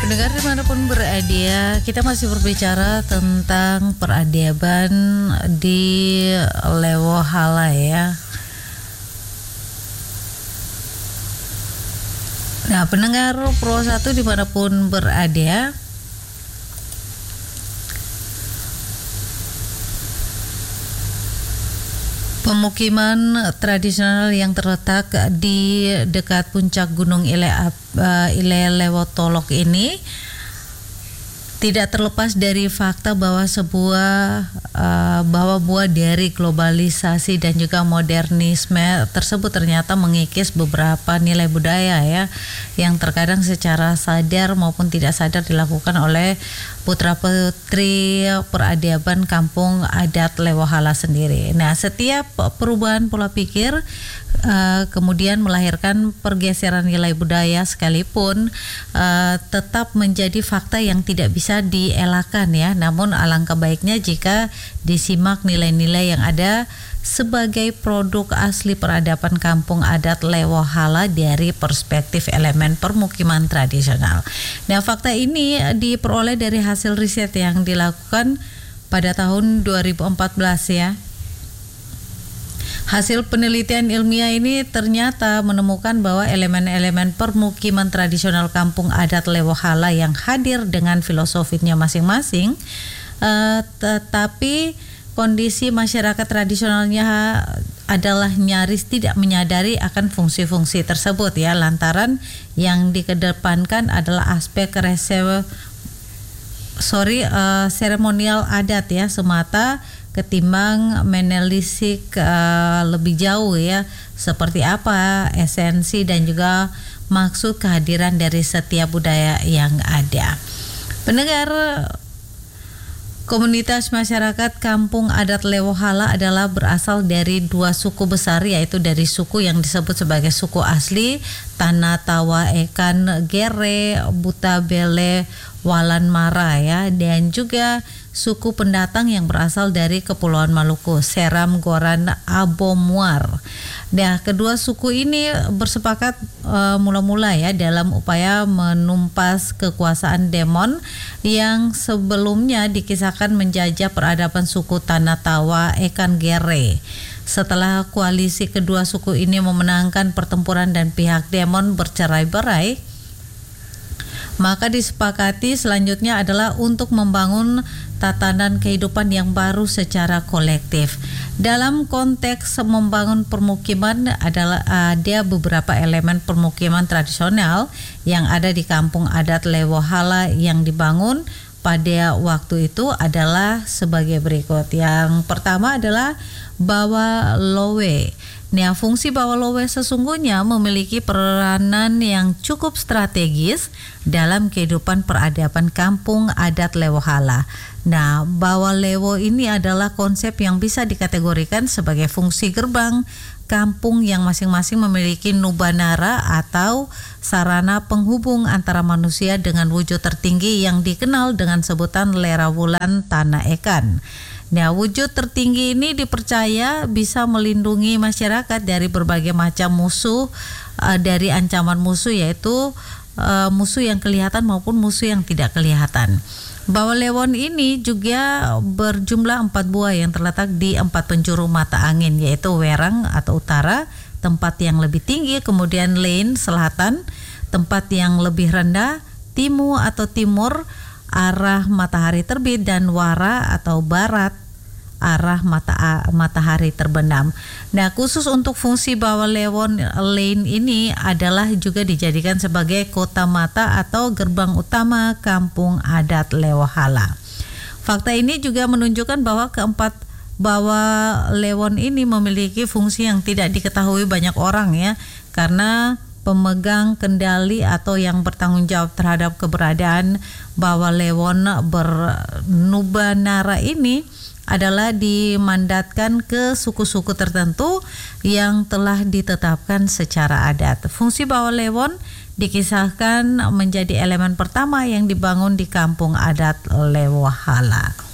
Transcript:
Pendengar dimanapun berada, kita masih berbicara tentang peradaban di Lewohala ya. Nah, pendengar Pro 1 dimanapun berada, pemukiman tradisional yang terletak di dekat puncak Gunung Ile Lewotolok ini tidak terlepas dari fakta bahwa buah dari globalisasi dan juga modernisme tersebut ternyata mengikis beberapa nilai budaya ya, yang terkadang secara sadar maupun tidak sadar dilakukan oleh putra-putri peradaban kampung adat Lewohala sendiri. Nah, setiap perubahan pola pikir kemudian melahirkan pergeseran nilai budaya sekalipun tetap menjadi fakta yang tidak bisa dielakkan ya. Namun alangkah baiknya jika disimak nilai-nilai yang ada sebagai produk asli peradaban kampung adat Lewohala dari perspektif elemen permukiman tradisional. Nah, fakta ini diperoleh dari hasil riset yang dilakukan pada tahun 2014 ya. Hasil penelitian ilmiah ini ternyata menemukan bahwa elemen-elemen permukiman tradisional kampung adat Lewohala yang hadir dengan filosofinya masing-masing, tetapi kondisi masyarakat tradisionalnya adalah nyaris tidak menyadari akan fungsi-fungsi tersebut ya, lantaran yang dikedepankan adalah aspek seremonial adat ya semata ketimbang menelisik lebih jauh ya, seperti apa esensi dan juga maksud kehadiran dari setiap budaya yang ada. Pendengar, komunitas masyarakat kampung adat Lewohala adalah berasal dari dua suku besar, yaitu dari suku yang disebut sebagai suku asli Tanah Tawa Ekan Gere Butabele Walan Mara ya, dan juga suku pendatang yang berasal dari Kepulauan Maluku, Seram Goran Abomuar. Nah, kedua suku ini bersepakat mula-mula ya dalam upaya menumpas kekuasaan Demon yang sebelumnya dikisahkan menjajah peradaban suku Tanah Tawa Ekan Gere. Setelah koalisi kedua suku ini memenangkan pertempuran dan pihak Demon bercerai-berai, maka disepakati selanjutnya adalah untuk membangun tatanan kehidupan yang baru secara kolektif. Dalam konteks membangun permukiman adalah ada beberapa elemen permukiman tradisional yang ada di kampung adat Lewohala yang dibangun pada waktu itu adalah sebagai berikut. Yang pertama adalah Bawa Lowe. Nah, fungsi Bawa Lowe sesungguhnya memiliki peranan yang cukup strategis dalam kehidupan peradaban kampung adat Lewohala. Nah, Bawa Lewo ini adalah konsep yang bisa dikategorikan sebagai fungsi gerbang kampung yang masing-masing memiliki nubanara atau sarana penghubung antara manusia dengan wujud tertinggi yang dikenal dengan sebutan Lerawulan Tanah Ekan. Nah, wujud tertinggi ini dipercaya bisa melindungi masyarakat dari berbagai macam musuh, dari ancaman musuh, yaitu musuh yang kelihatan maupun musuh yang tidak kelihatan. Bawa Lewon ini juga berjumlah 4 buah yang terletak di 4 penjuru mata angin, yaitu Werang atau utara, tempat yang lebih tinggi, kemudian Lain selatan, tempat yang lebih rendah, Timu atau timur, arah matahari terbit, dan Wara atau barat, arah matahari terbenam. Nah, khusus untuk fungsi Bawa Lewon Lane ini adalah juga dijadikan sebagai kota mata atau gerbang utama kampung adat Lewohala. Fakta ini juga menunjukkan bahwa keempat Bawa Lewon ini memiliki fungsi yang tidak diketahui banyak orang ya, karena pemegang kendali atau yang bertanggung jawab terhadap keberadaan Bawa Lewon bernubanara ini adalah dimandatkan ke suku-suku tertentu yang telah ditetapkan secara adat. Fungsi Bawa Lewon dikisahkan menjadi elemen pertama yang dibangun di kampung adat Lewohala.